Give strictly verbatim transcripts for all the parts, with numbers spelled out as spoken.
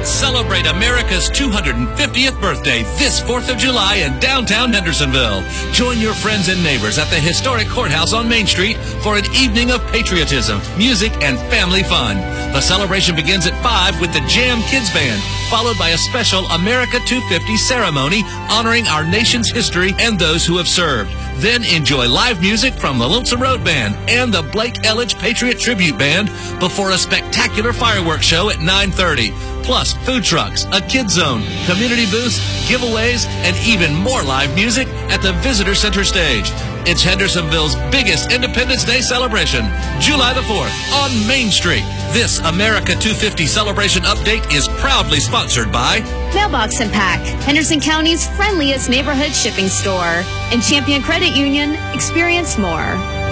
Celebrate America's two hundred fiftieth birthday this fourth of July in downtown Hendersonville. Join your friends and neighbors at the historic courthouse on Main Street for an evening of patriotism, music, and family fun. The celebration begins at five with the Jam Kids Band, followed by a special America two fifty ceremony honoring our nation's history and those who have served. Then enjoy live music from the Lonesome Road Band and the Blake Elledge Patriot Tribute Band before a spectacular fireworks show at nine thirty. Plus food trucks, a kid zone, community booths, giveaways, and even more live music at the Visitor Center stage. It's Hendersonville's biggest Independence Day celebration, July the fourth, on Main Street. This America two fifty celebration update is proudly sponsored by Mailbox and Pack, Henderson County's friendliest neighborhood shipping store, and Champion Credit Union. Experience more.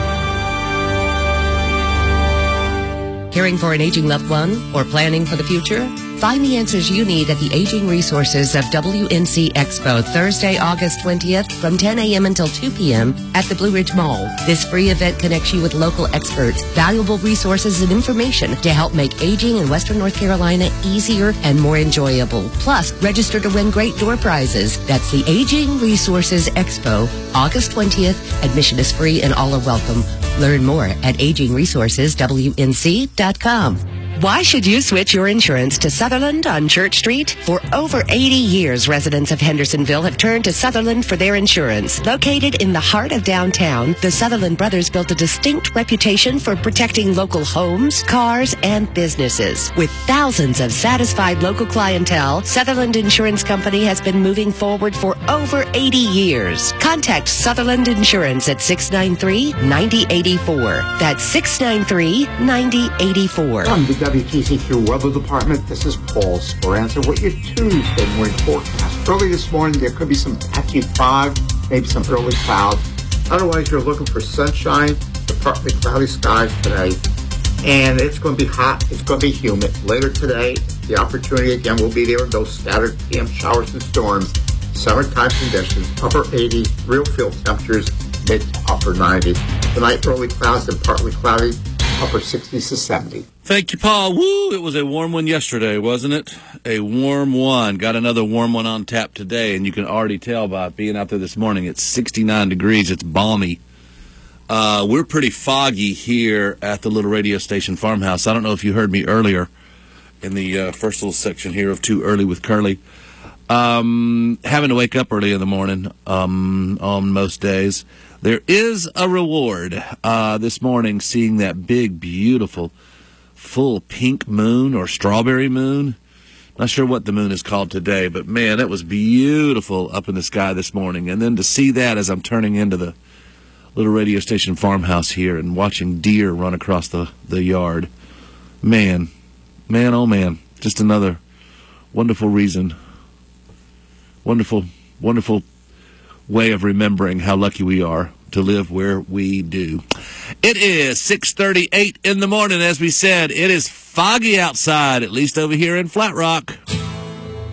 Caring for an aging loved one or planning for the future? Find the answers you need at the Aging Resources of W N C Expo, Thursday, August twentieth from ten a.m. until two p.m. at the Blue Ridge Mall. This free event connects you with local experts, valuable resources, and information to help make aging in Western North Carolina easier and more enjoyable. Plus, register to win great door prizes. That's the Aging Resources Expo, August twentieth. Admission is free and all are welcome. Learn more at aging resources w n c dot com. Why should you switch your insurance to Sutherland on Church Street? For over eighty years, residents of Hendersonville have turned to Sutherland for their insurance. Located in the heart of downtown, the Sutherland brothers built a distinct reputation for protecting local homes, cars, and businesses. With thousands of satisfied local clientele, Sutherland Insurance Company has been moving forward for over eighty years. Contact Sutherland Insurance at six nine three, nine zero eight four. That's six nine three, nine zero eight four. W T C Q Weather Department, this is Paul Speranza with your Tuesday morning forecast. Early this morning, there could be some patchy fog, maybe some early clouds. Otherwise, you're looking for sunshine, to partly cloudy skies today. And it's going to be hot. It's going to be humid. Later today, the opportunity again will be there of those scattered P M showers and storms. Summertime conditions, upper eighties, real field temperatures, mid to upper nineties. Tonight, early clouds and partly cloudy, upper sixties to seventy. Thank you, Paul. Woo! It was a warm one yesterday, wasn't it? A warm one. Got another warm one on tap today, and you can already tell by being out there this morning. It's sixty-nine degrees. It's balmy. Uh, we're pretty foggy here at the little radio station farmhouse. I don't know if you heard me earlier in the uh, first little section here of Too Early with Curly. Um, having to wake up early in the morning um, on most days. There is a reward uh, this morning, seeing that big, beautiful, full pink moon or strawberry moon. Not sure what the moon is called today, but man, it was beautiful up in the sky this morning. And then to see that as I'm turning into the little radio station farmhouse here and watching deer run across the, the yard. Man, man, oh man, just another wonderful reason. Wonderful, wonderful way of remembering how lucky we are to live where we do. It is six thirty-eight in the morning. As we said, it is foggy outside, at least over here in Flat Rock.